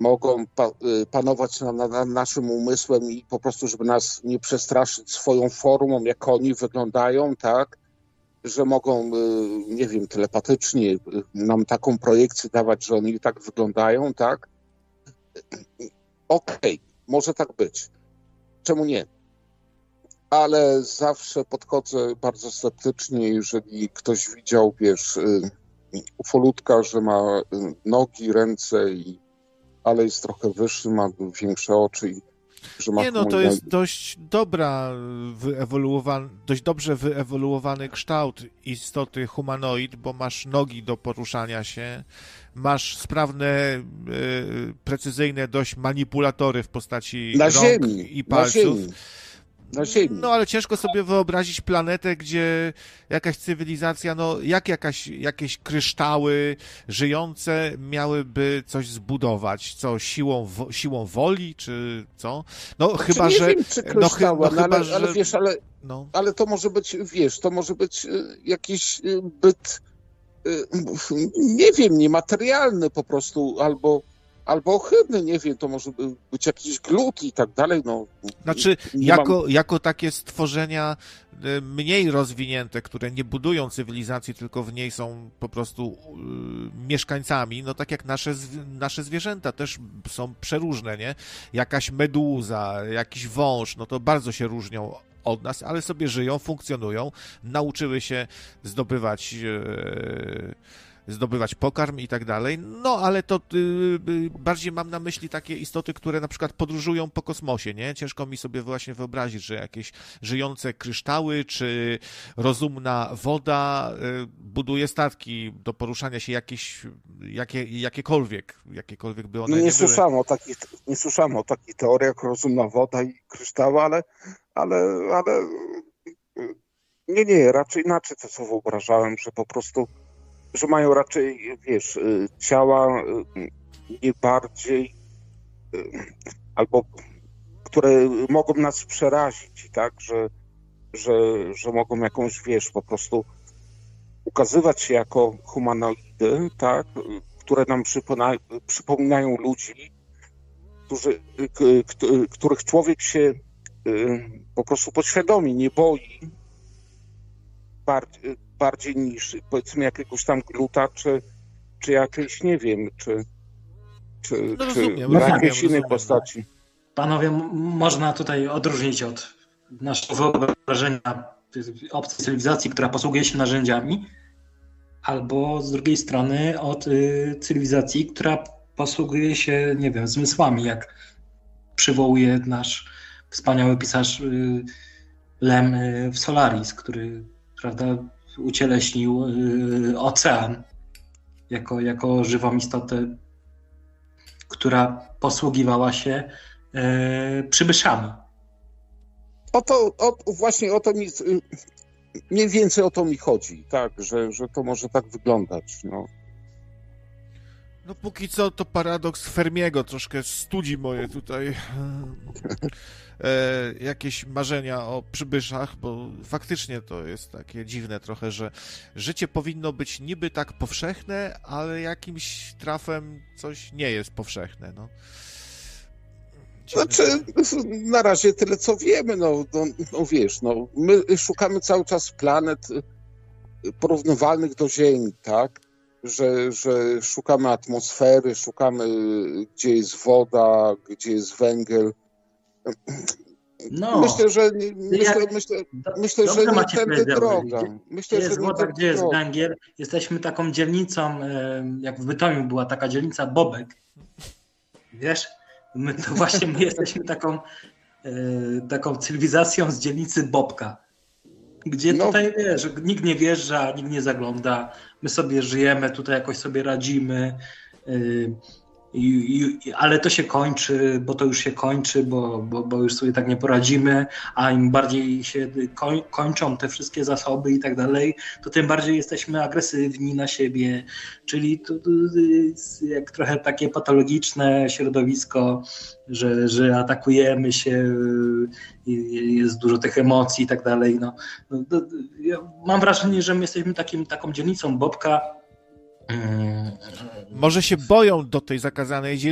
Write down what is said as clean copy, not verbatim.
mogą panować nad naszym umysłem i po prostu, żeby nas nie przestraszyć swoją formą, jak oni wyglądają, tak? Że mogą, nie wiem, telepatycznie nam taką projekcję dawać, że oni tak wyglądają, tak? Okej, może tak być. Czemu nie? Ale zawsze podchodzę bardzo sceptycznie, jeżeli ktoś widział, wiesz, ufolutka, że ma nogi, ręce, ale jest trochę wyższy, ma większe oczy i że ma... Nie, no to jest dość dość dobrze wyewoluowany kształt istoty humanoid, bo masz nogi do poruszania się, masz sprawne, precyzyjne dość manipulatory w postaci rąk i palców. Na Ziemi. No ale ciężko sobie wyobrazić planetę, gdzie jakaś cywilizacja, no jak jakieś kryształy żyjące miałyby coś zbudować, co siłą woli, czy co? No chyba, nie że... wiem, czy kryształy, ale wiesz, no. ale to może być, wiesz, to może być jakiś byt, nie wiem, niematerialny po prostu, albo ohydny, nie wiem, to może być jakiś glut i tak dalej, no. Znaczy, jako takie stworzenia mniej rozwinięte, które nie budują cywilizacji, tylko w niej są po prostu mieszkańcami, no tak jak nasze zwierzęta też są przeróżne, nie? Jakaś meduza, jakiś wąż, no to bardzo się różnią od nas, ale sobie żyją, funkcjonują, nauczyły się zdobywać pokarm i tak dalej, no ale to bardziej mam na myśli takie istoty, które na przykład podróżują po kosmosie, nie? Ciężko mi sobie właśnie wyobrazić, że jakieś żyjące kryształy, czy rozumna woda buduje statki do poruszania się jakiekolwiek by one nie słyszałem o takich teoriach jak rozumna woda i kryształy, ale nie, raczej inaczej to co wyobrażałem, że po prostu że mają raczej, wiesz, ciała nie bardziej, albo które mogą nas przerazić, tak, że mogą jakąś, wiesz, po prostu ukazywać się jako humanoidy, tak, które nam przypominają ludzi, których człowiek się po prostu podświadomie nie boi bardziej niż, powiedzmy, jakiegoś tam gluta, czy jakiejś, nie wiem, czy jakiejś innej postaci. Panowie, można tutaj odróżnić od naszego wyobrażenia obcej cywilizacji, która posługuje się narzędziami, albo z drugiej strony od cywilizacji, która posługuje się, nie wiem, zmysłami, jak przywołuje nasz wspaniały pisarz Lem w Solaris, który, prawda, ucieleśnił ocean jako żywą istotę, która posługiwała się przybyszami. Właśnie o to mniej więcej o to mi chodzi, tak, że to może tak wyglądać, no. No póki co to paradoks Fermiego troszkę studzi moje tutaj jakieś marzenia o przybyszach, bo faktycznie to jest takie dziwne trochę, że życie powinno być niby tak powszechne, ale jakimś trafem coś nie jest powszechne, no. Znaczy, na razie tyle co wiemy, no wiesz, no, my szukamy cały czas planet porównywalnych do Ziemi, tak? Że szukamy atmosfery, szukamy, gdzie jest woda, gdzie jest węgiel. No, myślę, że nie tędy droga. Gdzie jest woda, gdzie jest węgiel. Jesteśmy taką dzielnicą, jak w Bytomiu była taka dzielnica Bobek. Wiesz? My jesteśmy taką cywilizacją z dzielnicy Bobka. Gdzie tutaj, wiesz, nikt nie wjeżdża, nikt nie zagląda. My sobie żyjemy, tutaj jakoś sobie radzimy. Ale to się kończy, bo to już się kończy, bo już sobie tak nie poradzimy, a im bardziej się kończą te wszystkie zasoby i tak dalej, to tym bardziej jesteśmy agresywni na siebie, czyli to jak trochę takie patologiczne środowisko, że atakujemy się, jest dużo tych emocji i tak dalej. Ja mam wrażenie, że my jesteśmy taką dzielnicą Bobka. Może się boją do tej zakazanej